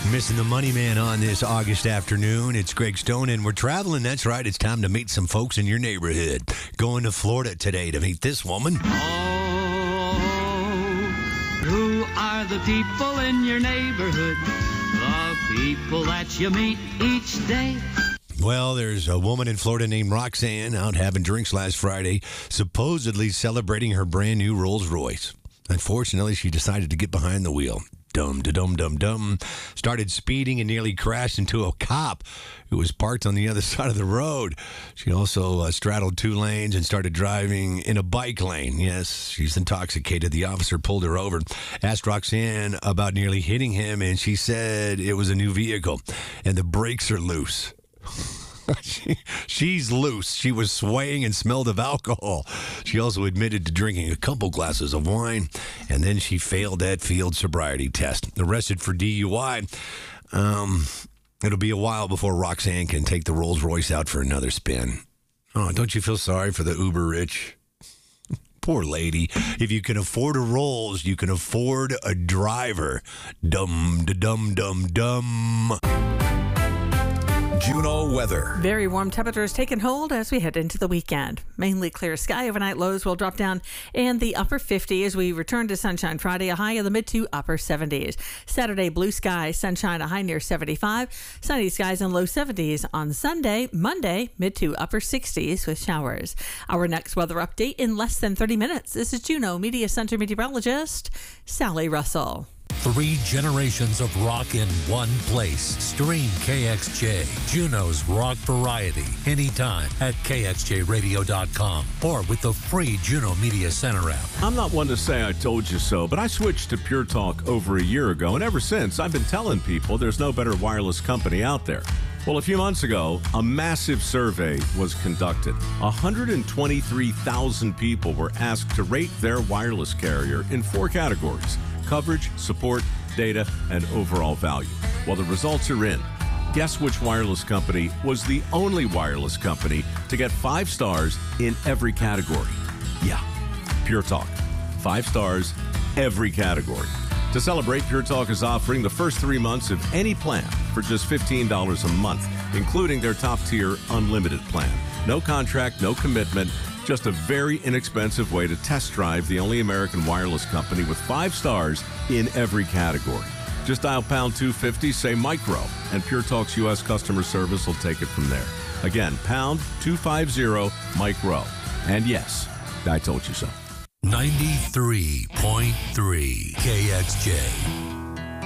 Missing the money man on this August afternoon. It's Greg Stone, and we're traveling. That's right. It's time to meet some folks in your neighborhood. Going to Florida today to meet this woman. Oh, who are the people in your neighborhood? The people that you meet each day. Well, there's a woman in Florida named Roxanne out having drinks last Friday, supposedly celebrating her brand new Rolls Royce. Unfortunately, she decided to get behind the wheel. Dum-da-dum-dum-dum. Started speeding and nearly crashed into a cop who was parked on the other side of the road. She also straddled two lanes and started driving in a bike lane. Yes, she's intoxicated. The officer pulled her over, asked Roxanne about nearly hitting him, and she said it was a new vehicle and the brakes are loose. She's loose. She was swaying and smelled of alcohol. She also admitted to drinking a couple glasses of wine, and then she failed that field sobriety test. Arrested for DUI. It'll be a while before Roxanne can take the Rolls Royce out for another spin. Oh, don't you feel sorry for the uber rich? Poor lady. If you can afford a Rolls, you can afford a driver. Dum-da-dum-dum-dum. Juneau weather. Very warm temperatures taking hold as we head into the weekend. Mainly clear sky. Overnight lows will drop down in the upper 50s as we return to sunshine Friday, a high in the mid to upper 70s. Saturday, blue sky, sunshine, a high near 75. Sunny skies and low 70s on Sunday. Monday, mid to upper 60s with showers. Our next weather update in less than 30 minutes. This is Juneau Media Center meteorologist Sally Russell. 3 generations of rock in one place. Stream KXJ, Juneau's rock variety, anytime at KXJRadio.com or with the free Juneau Media Center app. I'm not one to say I told you so, but I switched to Pure Talk over a year ago, and ever since, I've been telling people there's no better wireless company out there. Well, a few months ago, a massive survey was conducted. 123,000 people were asked to rate their wireless carrier in 4 categories: coverage, support, data, and overall value. Well, the results are in. Guess which wireless company was the only wireless company to get 5 stars in every category? Yeah, Pure Talk. 5 stars, every category. To celebrate, Pure Talk is offering the first 3 months of any plan for just $15 a month, including their top-tier unlimited plan. No contract, no commitment, just a very inexpensive way to test drive the only American wireless company with 5 stars in every category. Just dial pound 250, say micro, and Pure Talk's U.S. customer service will take it from there. Again, pound 250 micro. And yes, I told you so. 93.3 KXJ.